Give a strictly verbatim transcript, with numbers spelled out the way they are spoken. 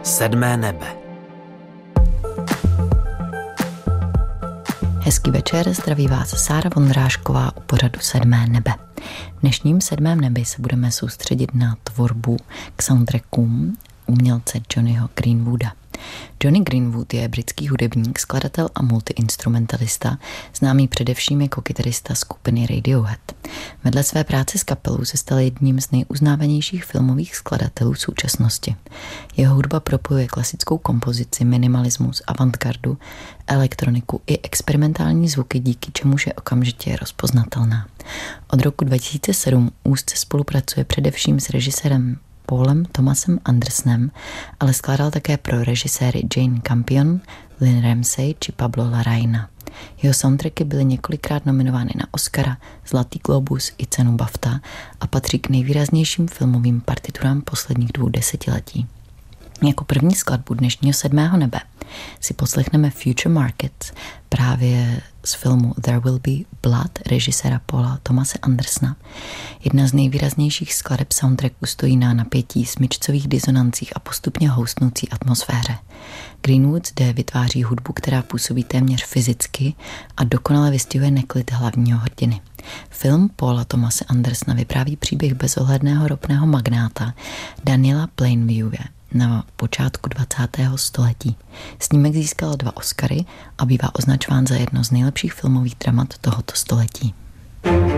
Sedmé nebe. Hezký večer, zdraví vás Sára Vondrášková u pořadu Sedmé nebe. V dnešním Sedmém nebi se budeme soustředit na tvorbu k soundtrackům umělce Johnnyho Greenwooda. Johnny Greenwood je britský hudebník, skladatel a multiinstrumentalista, známý především jako kytarista skupiny Radiohead. Vedle své práce s kapelou se stal jedním z nejuznávanějších filmových skladatelů současnosti. Jeho hudba propojuje klasickou kompozici, minimalismus, avantgardu, elektroniku i experimentální zvuky, díky čemuž je okamžitě rozpoznatelná. Od roku dva tisíce sedm úzce spolupracuje především s režisérem Paulem Thomasem Andersonem, ale skládal také pro režiséry Jane Campion, Lynn Ramsay či Pablo Larraína. Jeho soundtracky byly několikrát nominovány na Oscara, Zlatý globus i cenu BAFTA a patří k nejvýraznějším filmovým partiturám posledních dvou desetiletí. Jako první skladbu dnešního Sedmého nebe si poslechneme Future Markets právě z filmu There Will Be Blood režiséra Paula Thomase Andersona. Jedna z nejvýraznějších skladeb soundtracku stojí na napětí, smyčcových disonancích a postupně houstnoucí atmosféře. Greenwood zde vytváří hudbu, která působí téměř fyzicky a dokonale vystihuje neklid hlavního hrdiny. Film Paula Thomase Andersona vypráví příběh bezohledného ropného magnáta Daniela Plainviewe na počátku dvacátého století. Snímek získal dva Oscary a bývá označován za jedno z nejlepších filmových dramat tohoto století.